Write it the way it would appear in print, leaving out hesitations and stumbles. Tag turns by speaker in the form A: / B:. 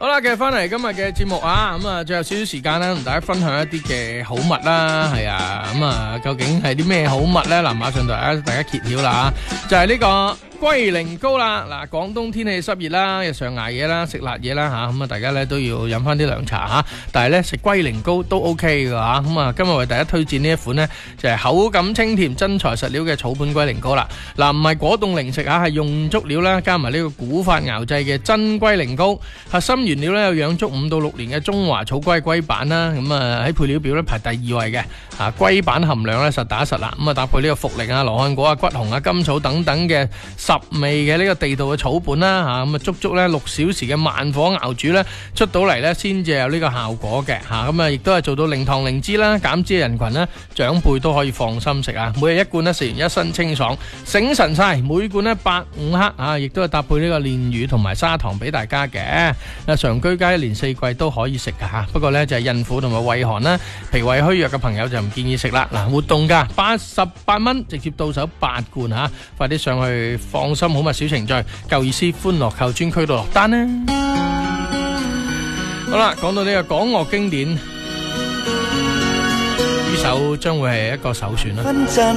A: 好啦，繼續翻嚟今日嘅節目啊，咁啊，最後少少時間啦，同大家分享一啲嘅好物啦，係啊，咁啊，究竟係啲咩好物咧？嗱，馬上大家揭曉啦吓，就係呢個龜苓膏啦。嗱，廣東天氣濕熱啦，日常捱夜啦，食辣嘢啦吓，咁啊，大家咧都要飲翻啲涼茶吓。但係咧食龜苓膏都 OK 噶吓，咁啊，今日為大家推薦呢一款呢，就係口感清甜、真材實料嘅草本龜苓膏啦。嗱，唔係果凍零食啊，係用足料啦，加埋呢個古法熬製嘅真龜苓膏，核心原料咧有養足5到6年嘅中華草龜龜板啦，咁啊喺配料表咧排第2位嘅，啊龜板含量咧實打實啦，咁啊搭配呢個茯苓啊、羅漢果啊、骨紅啊、甘草等等嘅10味嘅呢個地道嘅草本啦，吓咁啊足足咧6小時嘅慢火熬煮咧出到嚟咧先至有呢個效果嘅，吓咁啊亦都係做到零糖零脂啦，減脂嘅人群咧長輩都可以放心食啊，每日1罐咧食完一身清爽，醒神晒，每罐咧150克啊，亦都係搭配呢個煉乳同埋砂糖俾大家嘅。常居家1年4季都可以食噶吓，不過咧就係孕婦同埋胃寒啦、脾胃虛弱嘅朋友就唔建議食啦。嗱，活動價88蚊，直接到手8罐吓，快啲上去放心好物小程序舊意思歡樂購專區度落單啦。好啦，講到呢個港樂經典，呢首將會係一個首選啦。